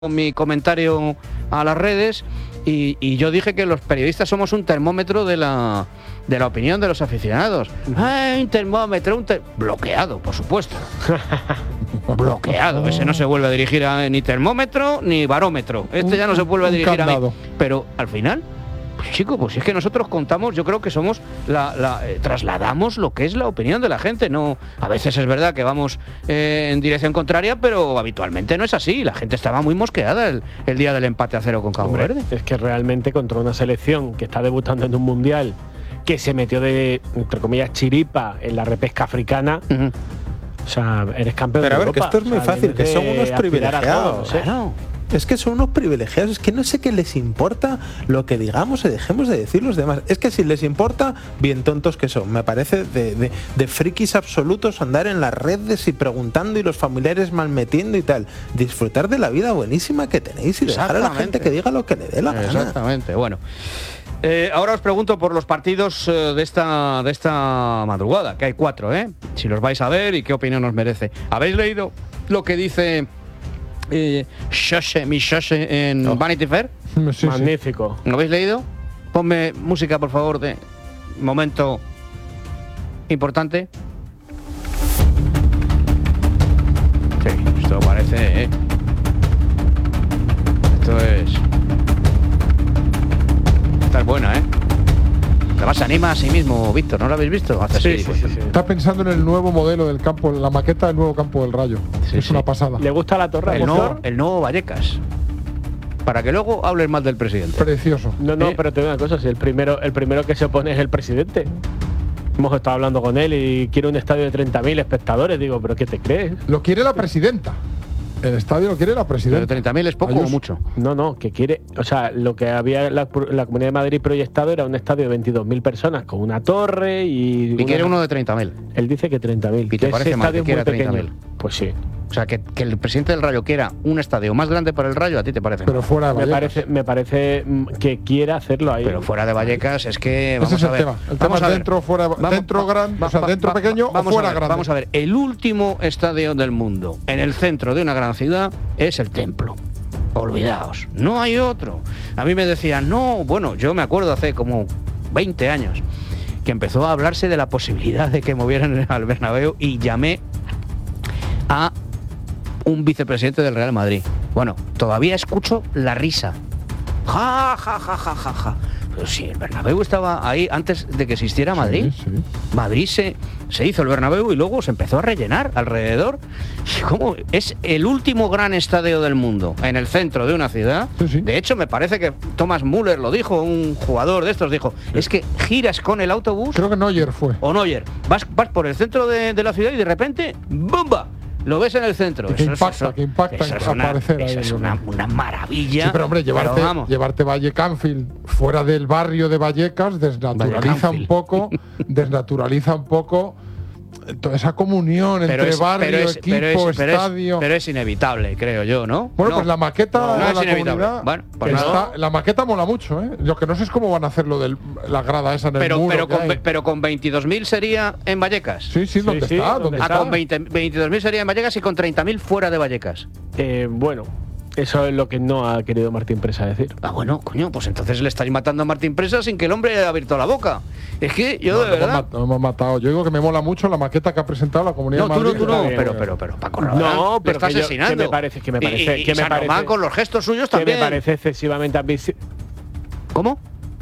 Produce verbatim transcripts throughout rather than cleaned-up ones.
mi comentario a las redes y, y yo dije que los periodistas somos un termómetro de la de la opinión de los aficionados. ¡Ay, un termómetro! Un ter... Bloqueado, por supuesto. Bloqueado. Ese no se vuelve a dirigir a ni termómetro ni barómetro. Este ya no se vuelve a dirigir a mí. Pero al final, pues chico, pues es que nosotros contamos, yo creo que somos la, la eh, trasladamos lo que es la opinión de la gente. No, a veces es verdad que vamos eh, en dirección contraria, pero habitualmente no es así. La gente estaba muy mosqueada el, el día del empate a cero con Cabo Hombre, Verde. Es que realmente contra una selección que está debutando en un mundial, que se metió de, entre comillas, chiripa en la repesca africana. Uh-huh. O sea, eres campeón pero de a ver, Europa. Que esto es muy o sea, fácil, que son unos privilegiados. Todo, claro. Es que son unos privilegiados, es que no sé qué les importa lo que digamos y dejemos de decir los demás. Es que si les importa, bien tontos que son. Me parece de, de, de frikis absolutos andar en las redes y preguntando y los familiares malmetiendo y tal. Disfrutar de la vida buenísima que tenéis y dejar a la gente que diga lo que le dé la gana. Exactamente, bueno. Eh, ahora os pregunto por los partidos eh, de esta de esta madrugada, que hay cuatro, ¿eh? Si los vais a ver y qué opinión os merece. ¿Habéis leído lo que dice eh, Shoshe, mi Shoshe en oh. Vanity Fair? Sí, magnífico. ¿Lo habéis leído? Ponme música, por favor, de momento importante. Sí, esto parece, ¿eh? Esto es... Esta es buena, ¿eh? Además se anima a sí mismo, Víctor, ¿no lo habéis visto? Hace sí, sí, sí, sí. Está pensando en el nuevo modelo del campo, la maqueta del nuevo campo del Rayo. Sí, es sí. una pasada. ¿Le gusta la torre? El nuevo, el nuevo Vallecas. Para que luego hables mal del presidente. Precioso. No, no, ¿Eh? pero te digo una cosa, si el primero, el primero que se opone es el presidente. Hemos estado hablando con él y quiere un estadio de treinta mil espectadores. Digo, ¿pero qué te crees? Lo quiere la presidenta. El estadio lo quiere la presidenta. treinta mil es poco Ayos. o mucho. No, no, que quiere... O sea, lo que había la, la Comunidad de Madrid proyectado era un estadio de veintidós mil personas con una torre y... Y una... quiere uno de treinta mil. Él dice que treinta mil. ¿Y te parece mal que quiera treinta mil? Pues sí. O sea, que, que el presidente del Rayo quiera un estadio más grande para el Rayo, ¿a ti te parece? Pero mal? fuera de Vallecas. Me parece, me parece que quiera hacerlo ahí. Pero fuera de Vallecas es que... Vamos Ese es el a ver. tema. El tema es dentro, fuera... Vamos, dentro grande, va, o sea, dentro va, pequeño vamos o fuera ver, grande. Vamos a ver. El último estadio del mundo, en el centro de una gran ciudad, es el Templo. Olvidaos. No hay otro. A mí me decían, no, bueno, yo me acuerdo hace como veinte años que empezó a hablarse de la posibilidad de que movieran al Bernabéu y llamé a un vicepresidente del Real Madrid. Bueno, todavía escucho la risa. Ja, ja, ja, ja, ja, ja. Pero si el Bernabéu estaba ahí antes de que existiera Madrid. Sí, sí. Madrid se, se hizo el Bernabéu y luego se empezó a rellenar alrededor. ¿Cómo? Es el último gran estadio del mundo, en el centro de una ciudad. Sí, sí. De hecho, me parece que Thomas Müller lo dijo, un jugador de estos dijo, sí. es que giras con el autobús. Creo que Neuer fue. O Neuer. Vas, vas por el centro de, de la ciudad y de repente, ¡bomba! Lo ves en el centro. Que eso, impacta, eso, que impacta eso es aparecer una, ahí. Eso es una, una maravilla. Sí, pero hombre, llevarte, pero vamos. llevarte Valle Canfield fuera del barrio de Vallecas desnaturaliza un poco, desnaturaliza un poco toda esa comunión pero entre es, barrio, pero es, equipo, pero es, pero Pero estadio. es, pero es inevitable, creo yo, ¿no? Bueno, no. pues la maqueta no, no de es la inevitable. comunidad. Bueno, pues está, no. La maqueta mola mucho, ¿eh? Lo que no sé es cómo van a hacer lo de la grada esa en pero, el muro. Pero con, pero con veintidós mil sería en Vallecas. Sí, sí, ¿dónde sí, está? Sí, ¿dónde ah, está? Con veintidós mil sería en Vallecas y con treinta mil fuera de Vallecas. Eh, bueno. Eso es lo que no ha querido Martín Presa decir. Ah, bueno, coño, pues entonces le estáis matando a Martín Presa sin que el hombre haya abierto la boca. Es que yo no, de verdad... No hemos matado. Yo digo que me mola mucho la maqueta que ha presentado la Comunidad no, de Madrid. No, tú no, tú no, pero, pero, pero, Paco Rabanal no, pero está que yo, asesinando. Que me parece, que me parece... Y, y, que y me parece con los gestos suyos que también. me parece excesivamente ambicioso. ¿Cómo?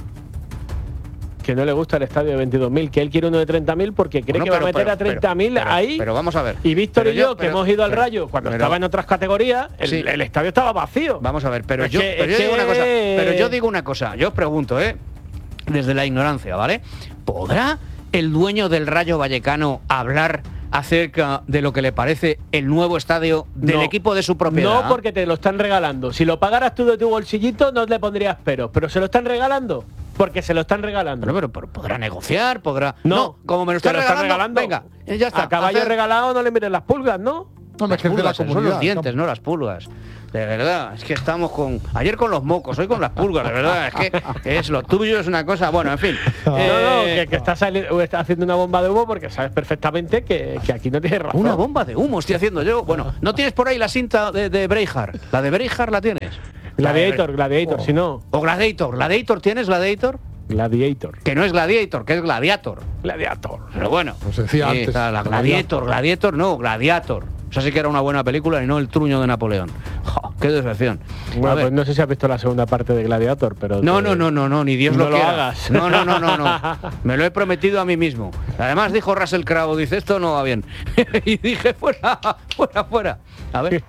Que no le gusta el estadio de veintidós mil, que él quiere uno de treinta mil porque cree bueno, que pero, va a meter pero, a treinta mil ahí. Pero vamos a ver. Y Víctor y yo, yo que pero, hemos ido al pero, Rayo cuando pero, estaba en otras categorías, el, sí. el estadio estaba vacío. Vamos a ver, pero es yo, que, pero yo que... digo una cosa. Pero yo digo una cosa, yo os pregunto, ¿eh? Desde la ignorancia, ¿vale? ¿Podrá el dueño del Rayo Vallecano hablar acerca de lo que le parece el nuevo estadio del no, equipo de su propiedad? No, porque te lo están regalando. Si lo pagaras tú de tu bolsillito, no le pondrías peros. Pero se lo están regalando. Porque se lo están regalando. Pero, pero, pero podrá negociar, podrá... No, no como me lo están, lo regalando, están regalando, venga, ya está. A caballo hacer... regalado no le miren las pulgas, ¿no? No, las es que pulgas, de la son los dientes, no las pulgas. De verdad, es que estamos con... Ayer con los mocos, hoy con las pulgas, de verdad, es que es lo tuyo, es una cosa... Bueno, en fin. No, eh, no, que, que estás, estás haciendo una bomba de humo porque sabes perfectamente que, que aquí no tienes razón. Una bomba de humo estoy haciendo yo. Bueno, ¿no tienes por ahí la cinta de, de Braveheart? ¿La de Braveheart la tienes? Gladiator, Gladiator, oh. si no... O Gladiator, ¿Gladiator tienes Gladiator? Gladiator. Que no es Gladiator, que es Gladiator. Gladiator. Pero bueno. Pues decía sí, antes. La Gladiator, Gladiator no, Gladiator. Eso sí que era una buena película y no el truño de Napoleón. ¡Oh, qué decepción! Bueno, pues no sé si has visto la segunda parte de Gladiator, pero... No, te... no, no, no, no, ni Dios no lo, lo quiera. hagas. No, no, no, no, no. Me lo he prometido a mí mismo. Además dijo Russell Crowe, dice, esto no va bien. Y dije, fuera, fuera, fuera. A ver.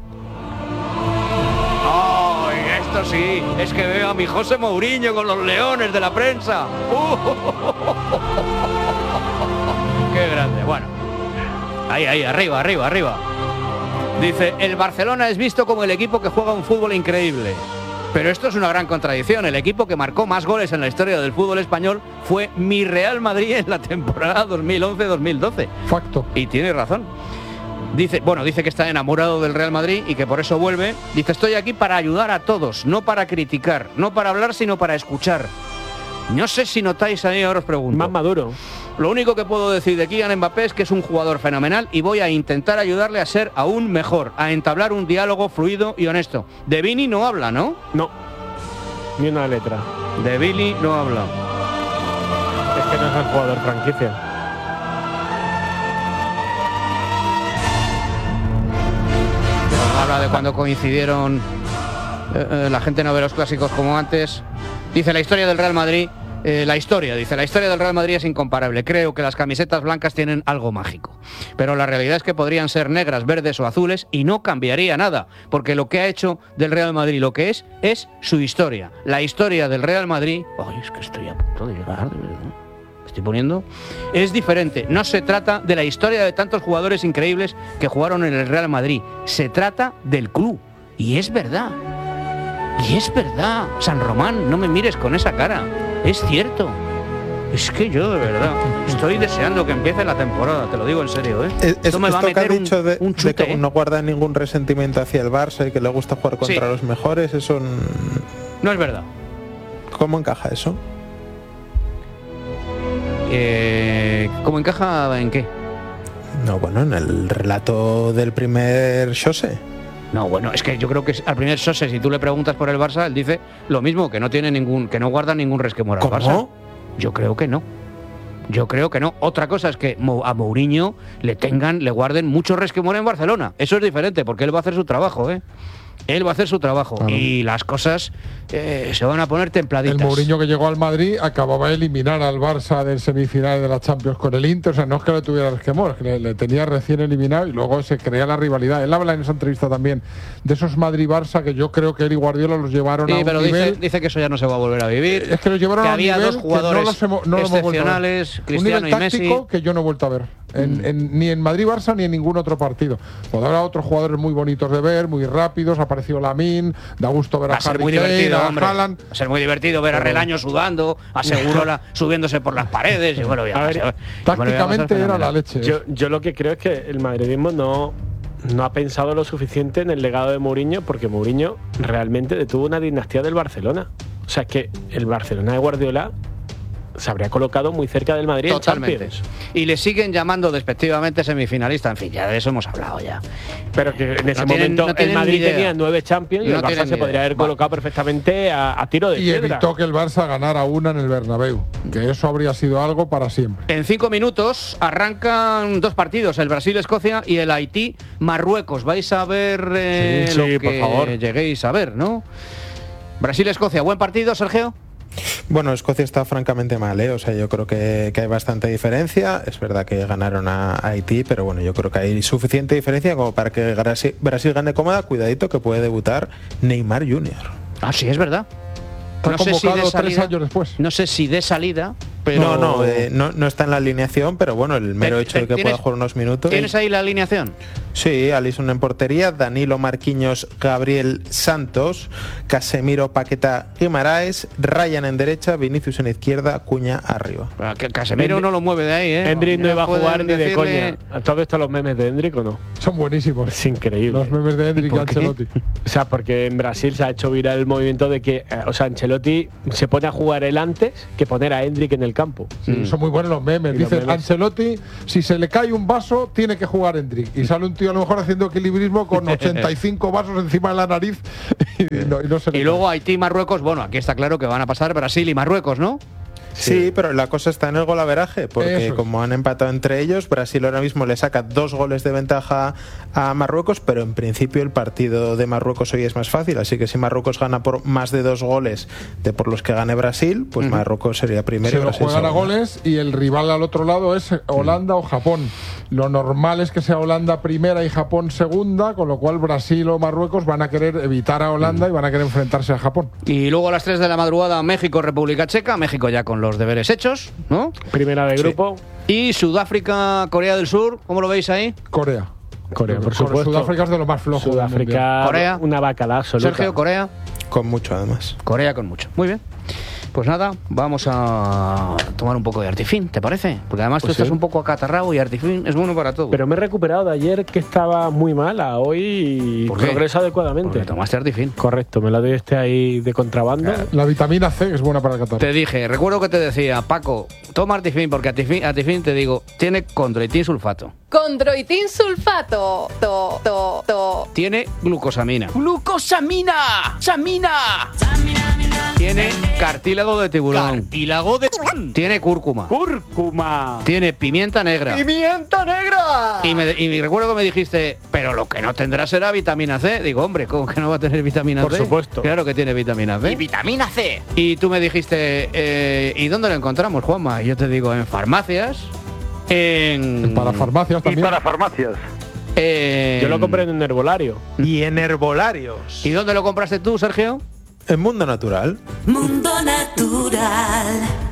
¡Oh, esto sí! Es que veo a mi José Mourinho con los leones de la prensa. ¡Uh! ¡Qué grande! Bueno. Ahí, ahí, arriba, arriba, arriba. Dice, el Barcelona es visto como el equipo que juega un fútbol increíble. Pero esto es una gran contradicción. El equipo que marcó más goles en la historia del fútbol español fue mi Real Madrid en la temporada dos mil once dos mil doce. Facto. Y tiene razón. Dice, bueno, dice que está enamorado del Real Madrid y que por eso vuelve. Dice, estoy aquí para ayudar a todos, no para criticar, no para hablar, sino para escuchar. No sé si notáis ahí, ahora os pregunto. Más maduro. Lo único que puedo decir de Kylian Mbappé es que es un jugador fenomenal y voy a intentar ayudarle a ser aún mejor, a entablar un diálogo fluido y honesto. De Vini no habla, ¿no? No, ni una letra. De Vini no habla. Es que no es el jugador franquicia. Pero habla de cuando coincidieron, eh, eh, la gente no ve los clásicos como antes. Dice, la historia del Real Madrid... Eh, la historia, dice, la historia del Real Madrid es incomparable. Creo que las camisetas blancas tienen algo mágico. Pero la realidad es que podrían ser negras, verdes o azules y no cambiaría nada. Porque lo que ha hecho del Real Madrid, lo que es, es su historia. La historia del Real Madrid... Ay, es que estoy a punto de llegar, de verdad. ¿Me estoy poniendo? Es diferente. No se trata de la historia de tantos jugadores increíbles que jugaron en el Real Madrid. Se trata del club. Y es verdad. Y es verdad. San Román, no me mires con esa cara. Es cierto. Es que yo, de verdad, estoy deseando que empiece la temporada, te lo digo en serio, ¿eh? Es, esto me esto va a meter que ha dicho un, de, un chute, de que ¿eh? no guarda ningún resentimiento hacia el Barça y que le gusta jugar contra sí. los mejores, eso... No es verdad. ¿Cómo encaja eso? Eh, ¿Cómo encaja en qué? No, bueno, en el relato del primer Xose. No, bueno, es que yo creo que al primer Xose, si tú le preguntas por el Barça, él dice lo mismo, que no tiene ningún, que no guarda ningún resquemor al ¿Cómo? Barça. Yo creo que no. Yo creo que no. Otra cosa es que a Mourinho le tengan, le guarden mucho resquemor en Barcelona. Eso es diferente, porque él va a hacer su trabajo, ¿eh? Él va a hacer su trabajo claro. Y las cosas eh, se van a poner templaditas. El Mourinho que llegó al Madrid acababa de eliminar al Barça del semifinal de la Champions con el Inter. O sea, no es que le tuviera resquemor, es que le, le tenía recién eliminado y luego se crea la rivalidad. Él habla en esa entrevista también de esos Madrid-Barça que yo creo que él y Guardiola los llevaron sí, a un pero nivel... dice, dice que eso ya no se va a volver a vivir. Es que los llevaron que a un había nivel dos jugadores que no los hemos, no excepcionales, Cristiano un nivel y táctico Messi. que yo no he vuelto a ver. En, en, ni en Madrid-Barça ni en ningún otro partido. Pues habrá otros jugadores muy bonitos de ver, muy rápidos, ha aparecido Lamine, da gusto ver a, a Harry muy Kane, divertido, a hombre. Haaland. Va a ser muy divertido ver a Relaño sudando, a Segurola subiéndose por las paredes y bueno, ya, a ver, ya, tácticamente bueno, era la leche. Yo, yo lo que creo es que el madridismo no, no ha pensado lo suficiente en el legado de Mourinho, porque Mourinho realmente detuvo una dinastía del Barcelona. O sea, es que el Barcelona de Guardiola se habría colocado muy cerca del Madrid. Totalmente. En Champions. Y le siguen llamando despectivamente semifinalista. En fin, ya de eso hemos hablado ya. Pero que en ese no momento tienen, no el Madrid tenía nueve Champions y no el Barça se podría haber colocado vale. perfectamente a, a tiro de y piedra. Y evitó que el Barça ganara una en el Bernabéu. Que eso habría sido algo para siempre. En cinco minutos arrancan dos partidos, el Brasil-Escocia y el Haití-Marruecos. Vais a ver eh, sí, lo sí, que por favor. lleguéis a ver, ¿no? Brasil-Escocia, buen partido, Sergio. Bueno, Escocia está francamente mal, ¿eh? O sea, yo creo que, que hay bastante diferencia. Es verdad que ganaron a, a Haití, pero bueno, yo creo que hay suficiente diferencia como para que Brasil, Brasil gane cómoda. Cuidadito que puede debutar Neymar junior Ah, sí, es verdad. Está no convocado sé si de tres salida, años después. No sé si de salida, Pero... No, no, eh, no, no está en la alineación, pero bueno, el mero Te- hecho de que ¿tienes- pueda jugar unos minutos. ¿Tienes ahí la alineación? Sí, Alisson en portería, Danilo, Marquinhos, Gabriel, Santos, Casemiro, Paqueta, Guimaraes, Ryan en derecha, Vinicius en izquierda, Cuña arriba. Ah, que Casemiro no lo mueve de ahí, ¿eh? Hendrik no Ya iba a pueden jugar ni de decirle- coña. ¿Has visto los memes de Hendrik o no? Son buenísimos. Es increíble. Los memes de Hendrik y ¿Por qué? Ancelotti. O sea, porque en Brasil se ha hecho viral el movimiento de que, eh, o sea, Ancelotti se pone a jugar él antes que poner a Hendrik en el campo. Sí, son muy buenos los memes. Y los Dice memes. Ancelotti, si se le cae un vaso, tiene que jugar Hendrik. Y sale un tío a lo mejor haciendo equilibrismo con ochenta y cinco vasos encima de la nariz y no, y no se le Y luego Haití y Marruecos, bueno, aquí está claro que van a pasar Brasil y Marruecos, ¿no? Sí, pero la cosa está en el golaveraje, porque Eso es. como han empatado entre ellos, Brasil ahora mismo le saca dos goles de ventaja a Marruecos, pero en principio el partido de Marruecos hoy es más fácil, así que si Marruecos gana por más de dos goles de por los que gane Brasil, pues Ujú. Marruecos sería primero Se y lo Brasil juegan a segundo. goles y el rival al otro lado es Holanda o Japón. Lo normal es que sea Holanda primera y Japón segunda, con lo cual Brasil o Marruecos van a querer evitar a Holanda y van a querer enfrentarse a Japón. Y luego a las tres de la madrugada México, República Checa, México ya con los deberes hechos, ¿no? Primera de Sí. grupo. Y Sudáfrica, Corea del Sur, ¿cómo lo veis ahí? Corea. Corea, por Core- supuesto. Sudáfrica es de lo más flojo. del mundial. Sudáfrica, Corea. una bacala absoluta. Sergio, Corea. Con mucho además. Corea con mucho. Muy bien. Pues nada, vamos a tomar un poco de Artifin, ¿te parece? Porque además Pues tú estás sí. un poco acatarrado y Artifin es bueno para todo. Pero me he recuperado de ayer que estaba muy mala. Hoy ¿Por qué? progreso adecuadamente. Porque tomaste Artifin. Correcto, me la doy este ahí de contrabando. La vitamina C es buena para el catarro. Te dije, recuerdo que te decía, Paco, toma Artifin, porque Artifin, Artifin te digo, tiene condroitin sulfato, Condroitin sulfato. To, to, to. tiene glucosamina. ¡Glucosamina! ¡Samina! Tiene cartílago de tiburón. Cartílago de tiburón. Tiene cúrcuma. ¡Cúrcuma! Tiene pimienta negra. ¡Pimienta negra! Y me, y me recuerdo que me dijiste, pero lo que no tendrá será vitamina C. Digo, hombre, ¿cómo que no va a tener vitamina Por C? supuesto. Claro que tiene vitamina C. Y vitamina C. Y tú me dijiste, eh, ¿y dónde lo encontramos, Juanma? Y yo te digo, en farmacias, en... Para farmacias también. farmacias. en- Yo lo compré en un herbolario. Y en herbolarios. ¿Y dónde lo compraste tú, Sergio? En Mundo Natural. Mundo Natural.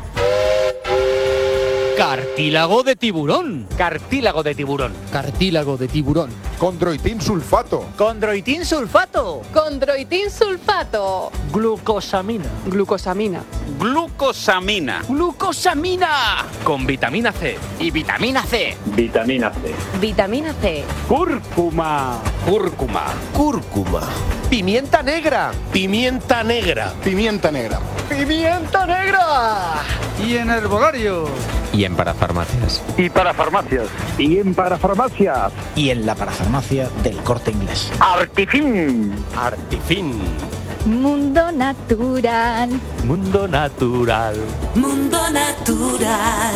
Cartílago de tiburón. Cartílago de tiburón. Cartílago de tiburón. Condroitin sulfato. Condroitin sulfato. Condroitin sulfato. Glucosamina. Glucosamina. Glucosamina. ¡Glucosamina! Con vitamina C. Y vitamina C. Vitamina C. Vitamina C. ¡Cúrcuma! Cúrcuma. Cúrcuma. Pimienta negra. Pimienta negra. Pimienta negra. ¡Pimienta negra! Y en herbolario. Y en parafarmacias. Y para farmacias. Y en parafarmacias. Y en la parafarmacia del Corte Inglés. Artifin. Artifin. Mundo natural. Mundo natural. Mundo Natural.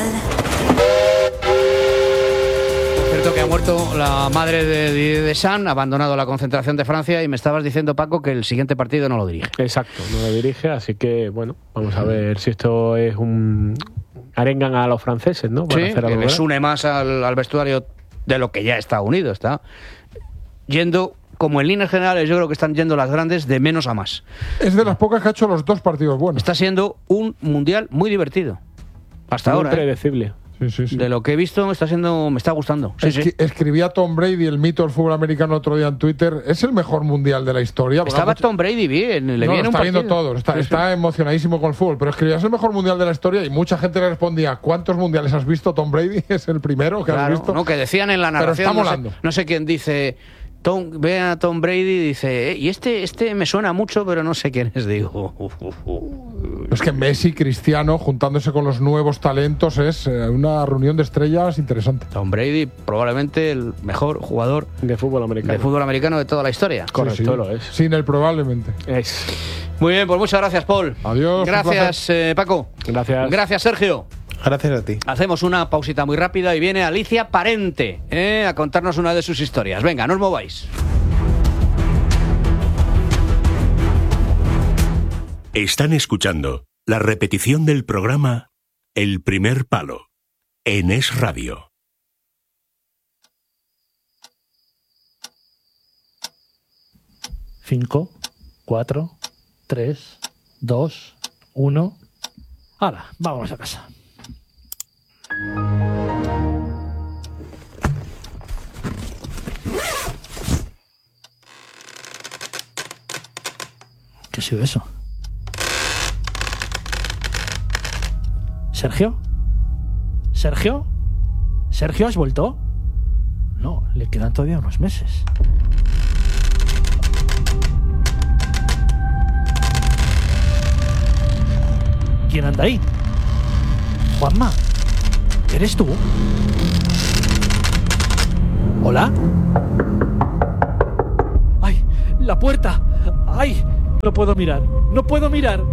Cierto que ha muerto la madre de Didier Deschamps, ha abandonado la concentración de Francia y me estabas diciendo, Paco, que el siguiente partido no lo dirige. Exacto, no lo dirige, así que bueno, vamos a ver si esto es un... arengan a los franceses, ¿no? Para Sí, hacer que algo les grande. une más al, al vestuario de lo que ya está unido. Está yendo, como en líneas generales, yo creo que están yendo las grandes de menos a más. Es de las pocas que ha hecho los dos partidos buenos. Está siendo un mundial muy divertido. Hasta Muy ahora. ¿eh? predecible. Sí, sí, sí. De lo que he visto, está siendo, me está gustando. Sí, Esqui- sí. Escribía Tom Brady, el mito del fútbol americano, otro día en Twitter. Es el mejor mundial de la historia. porque Estaba mucho- Tom Brady bien, le No, viene lo un está viendo partido. todo, está, Sí, sí. está emocionadísimo con el fútbol, pero escribía, es el mejor mundial de la historia y mucha gente le respondía, ¿cuántos mundiales has visto, Tom Brady? Es el primero que has Claro, visto. no, que decían en la Pero narración, está no sé, molando. no sé quién dice, Tom, ve a Tom Brady y dice, "Eh, y este, este me suena mucho, pero no sé quién es, digo. Uf, uf, uf. Es que Messi, Cristiano, juntándose con los nuevos talentos, es eh, una reunión de estrellas interesante. Tom Brady, probablemente el mejor jugador De fútbol americano. de fútbol americano de toda la historia. Correcto, Sí, sí. lo es. Sin el probablemente. Es. Muy bien, pues muchas gracias, Paul. Adiós, un Gracias, eh, Paco. Gracias. Gracias, Sergio. Gracias a ti. Hacemos una pausita muy rápida y viene Alicia Parente eh, a contarnos una de sus historias. Venga, no os mováis. Están escuchando la repetición del programa El Primer Palo en Es Radio. Cinco, cuatro, tres, dos, uno. Ahora, vámonos a casa. ¿Qué ha sido eso? ¿Sergio? ¿Sergio? ¿Sergio, has vuelto? No, le quedan todavía unos meses. ¿Quién anda ahí? Juanma, ¿eres tú? ¿Hola? ¡Ay! ¡La puerta! ¡Ay! No puedo mirar, no puedo mirar.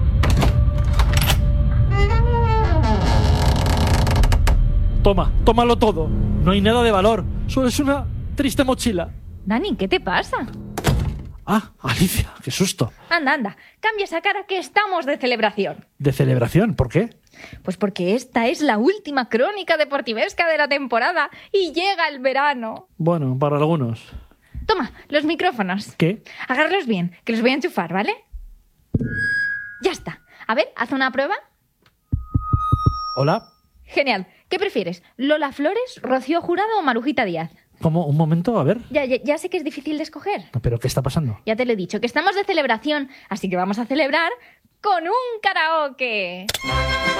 Toma, tómalo todo. No hay nada de valor, solo es una triste mochila. Dani, ¿qué te pasa? Ah, Alicia, qué susto. Anda, anda, cambia esa cara que estamos de celebración. ¿De celebración? ¿Por qué? Pues porque esta es la última crónica deportivesca de la temporada y llega el verano. Bueno, para algunos. Toma, los micrófonos. ¿Qué? Agárralos bien, que los voy a enchufar, ¿vale? Ya está. A ver, haz una prueba. Hola. Genial. ¿Qué prefieres? ¿Lola Flores, Rocío Jurado o Marujita Díaz? ¿Cómo? Un momento, a ver. Ya, ya, ya sé que es difícil de escoger. ¿Pero qué está pasando? Ya te lo he dicho, que estamos de celebración, así que vamos a celebrar con un karaoke.